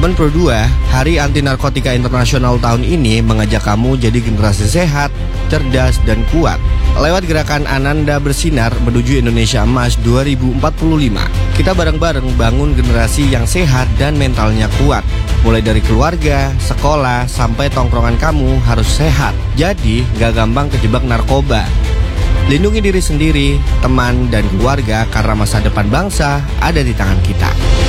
Teman Pro 2, Hari Anti Narkotika Internasional tahun ini mengajak kamu jadi generasi sehat, cerdas, dan kuat. Lewat gerakan Ananda Bersinar menuju Indonesia Emas 2045, kita bareng-bareng bangun generasi yang sehat dan mentalnya kuat. Mulai dari keluarga, sekolah, sampai tongkrongan kamu harus sehat. Jadi, gak gampang kejebak narkoba. Lindungi diri sendiri, teman, dan keluarga karena masa depan bangsa ada di tangan kita.